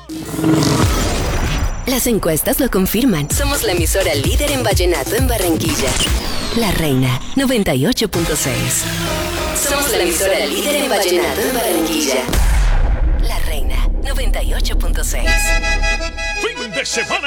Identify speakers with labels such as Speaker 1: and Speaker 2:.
Speaker 1: Las encuestas lo confirman. Somos la emisora líder en vallenato en Barranquilla. La Reina 98.6. Somos la emisora líder en vallenato en Barranquilla. La Reina 98.6.
Speaker 2: Fin de semana